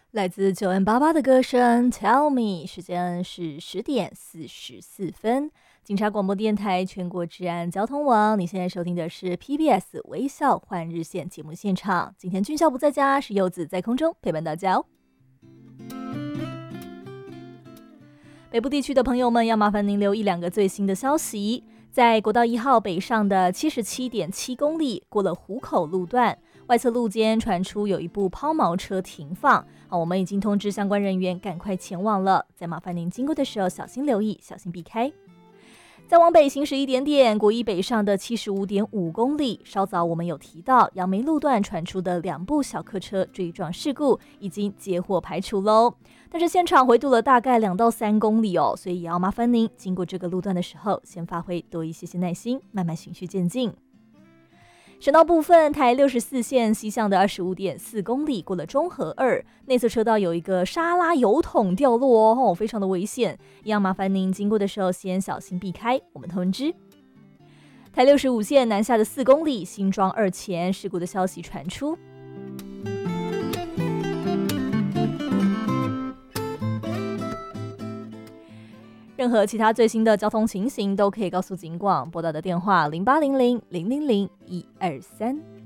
来自9N88的歌声 Tell Me， 时间是10:44。警察广播电台全国治安交通网，你现在收听的是 PBS 微笑换日线节目现场。今天俊孝不在家，是柚子在空中陪伴大家哦。北部地区的朋友们，要麻烦您留意2个最新的消息。在国道1号北上的 77.7 公里，过了湖口路段，外侧路肩传出有一部抛锚车停放，我们已经通知相关人员赶快前往了，再麻烦您经过的时候小心留意，小心避开。再往北行驶一点点，国一北上的 75.5 公里，稍早我们有提到杨梅路段传出的2部小客车追撞事故已经接获排除喽，但是现场回堵了大概2到3公里哦，所以也要麻烦您经过这个路段的时候，先发挥多一些耐心，慢慢循序渐进。省道部分，台64线西向的 25.4 公里，过了中和2，内侧车道有一个沙拉油桶掉落哦，非常的危险，一样麻烦您经过的时候先小心避开，我们通知。台65线南下的4公里，新庄2前事故的消息传出。任何其他最新的交通情形都可以告诉警广，拨打的电话0800-000-123。